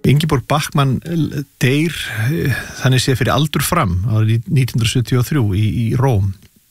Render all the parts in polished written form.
Ingeborg Bachmann deyr þannig séð fyrir aldur fram árið 1973 í Róm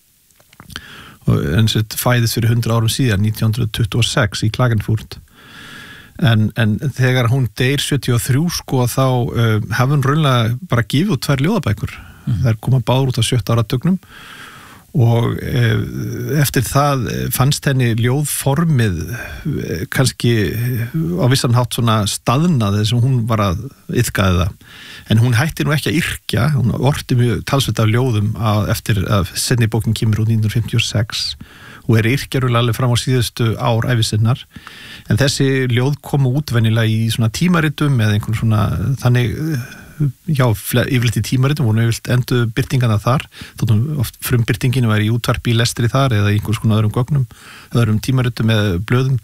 en fæðist fyrir 100 árum síðan 1926 í Klagenfurt en þegar hún deyr 73 sko þá hafði hún raunlega bara gefið út 2 ljóðabækur þær koma báður út á 7. áratugnum og eftir það fannst henni ljóðformið kannski á vissan hátt svona staðnað þess að hún var að iðkaði það en hún hætti nú ekki að yrkja hún orti mjög talsvert af ljóðum eftir að seinni bókin kemur út 1956 og yrkjarulega alveg fram á síðustu ár ævisinnar en þessi ljóð komu útvennilega í svona tímaritum eða einhvern svona þannig yfirleitt í tímaritum voru yfirleitt endur byrtingana þar þóttum oft frumbyrtinginu var í útvarpi í lestri þar eða einhvers konar öðrum gögnum öðrum tímaritum eða blöðum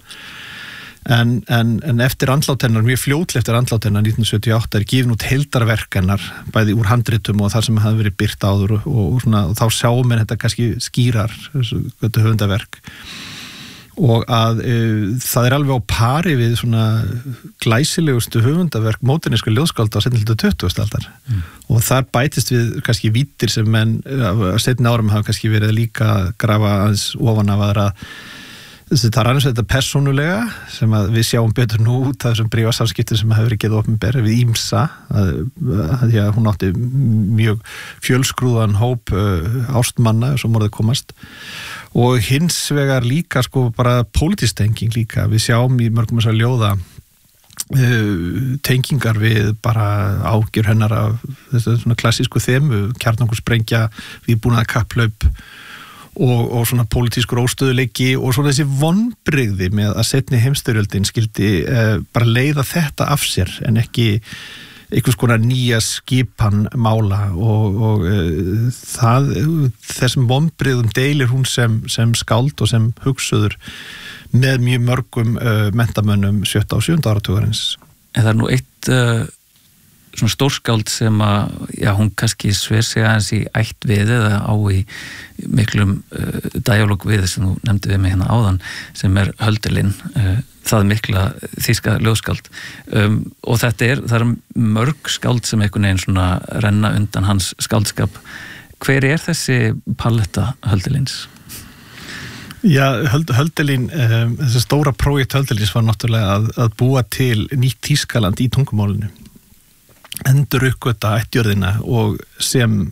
en eftir andlát hennar mjög fljótlega eftir andlát hennar 1978 gefin út heildarverk hennar bæði úr handritum og þar sem hafði verið byrt áður og þá sjáum við þetta kannski skýrar þetta höfundaverk og að það alveg á pari við svona glæsilegustu höfundaverk módernískra ljóðskálda á seinni hluta 20. aldar og þar bætist við kannski víddir sem menn á seinni árum hafa kannski verið líka að grafa aðeins ofan af aðra það annars þetta persónulega sem að við sjáum betur nú út af þessum bréfasamskiptum sem hefur verið gefið opinber við ýmsa að hún átti mjög fjölskrúðan hóp ástmanna sem orðið komast og hins vegar líka sko bara pólitísk tenging líka við sjáum í mörgum þessar ljóða tengingar við bara ágjör hennar af þessu svona klassísku þemu kjarnorkusprengja, vígbúnaða kapplaup og svona pólitískur óstöðuleiki og svona þessi vonbrigði með að seinni heimsstyrjöldin skildi bara leiða þetta af sér en ekki einhvers konar nýja skipan mála og þessum vonbrigðum deilir hún sem skáld og sem hugsuður með mjög mörgum mentamönnum 7. og 7. áratugarins. En það nú eitt svona stórskáld sem að, hún kannski sver sig aðeins í ætt við eða á í miklum dialóg við sem þú nefndi við mig hérna áðan sem Hölderlin, það mikla þýska ljóðskáld og það er mörg skáld sem einhvern veginn svona renna undan hans skáldskap. Hver er þessi paletta Hölderlins? Já, Hölderlin, þessi stóra prójekt Hölderlins var náttúrulega að búa til nýtt Þýskaland í tungumálinu endur uppgöta ættjörðina og sem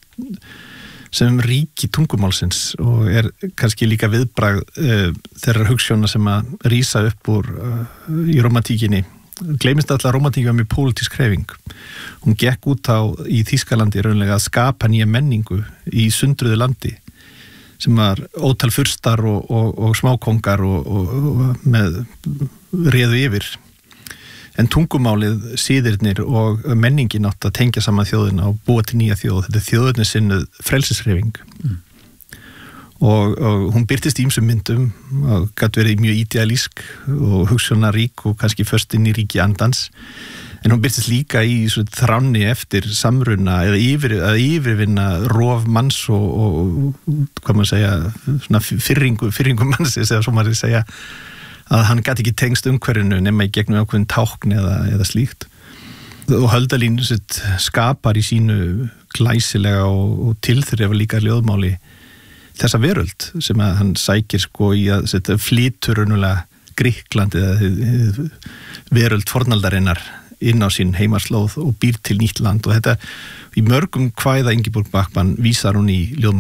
ríki tungumálsins og kannski líka viðbragð þeirra hugsjóna sem að rísa upp úr í romantíkinni. Gleymist alltaf romantíkin var mjög pólitísk hreyfing. Hún gekk út í Þýskalandi raunlega að skapa nýja menningu í sundruðu landi sem var ótal furstar og smákongar og með réðu yfir. En tungumálið, siðirnir og menningin átt að tengja saman þjóðina og búa til nýja þjóð. Þetta þjóðinni sinnuð frelsishreyfing. Og hún birtist í ýmsum myndum og gat verið mjög idealísk og hugsjónarík og kannski först inn í ríki andans. En hún birtist líka í þránni eftir samruna eða yfirvinna rof manns og hvað maður segja, svona fyrringu mannsins eða svo maður segja að hann gæti ekki tengst umhverfinu nema í gegnum ákveðin tákn eða slíkt. Og Hölderlin skapar í sínu glæsilega og tilþrifa líka ljóðmáli þessa veröld sem að hann sækir sko í að flytur raunverulega Grikkland eða veröld fornaldarinnar inn á sín heimaslóð og býr til nýtt land og þetta í mörgum kvæða Ingeborg Bachmann vísar hún í ljóðmáli